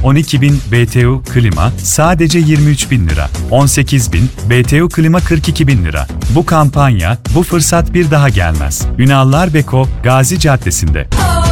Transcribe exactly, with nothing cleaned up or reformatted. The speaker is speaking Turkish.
on iki bin B T U klima sadece yirmi üç bin lira. on sekiz bin B T U klima kırk iki bin lira. Bu kampanya, bu fırsat bir daha gelmez. Ünallar Beko, Gazi Caddesi'nde.